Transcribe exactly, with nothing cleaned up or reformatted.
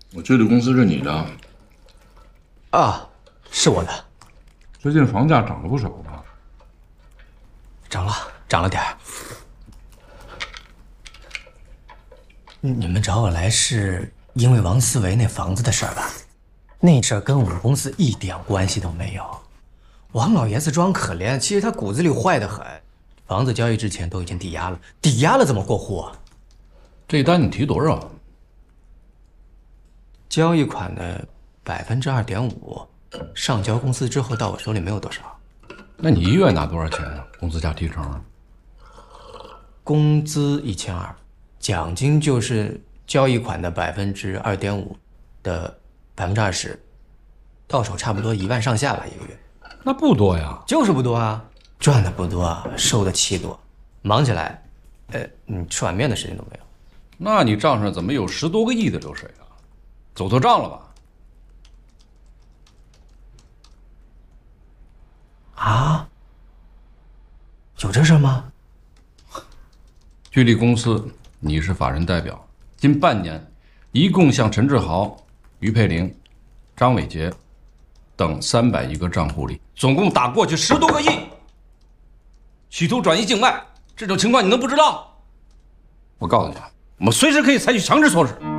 我记得公司是你的。 啊，是我的。 最近房价涨了不少吧？ 涨了，涨了点儿。你们找我来是因为王思维那房子的事儿吧？那事儿跟我们公司一点关系都没有。王老爷子装可怜，其实他骨子里坏得很。房子交易之前都已经抵押了，抵押了怎么过户啊？ 这单你提多少？ 交易款的百分之二点五，上交公司之后到我手里没有多少。 那你一月拿多少钱啊？工资加提成？ 工资一千二，奖金就是交易款的百分之二点五的百分之二十，到手差不多一万上下吧一个月。 那不多呀。 就是不多啊，赚的不多，受的气多，忙起来，呃，你吃碗面的时间都没有。 那你账上怎么有十多个亿的流水啊？走错账了吧？ 啊？有这事吗？ 聚力公司，你是法人代表，近半年一共向陈志豪、于佩玲、张伟杰等三百余个账户里，总共打过去十多个亿，企图转移境外，这种情况你能不知道？我告诉你啊，我们随时可以采取强制措施。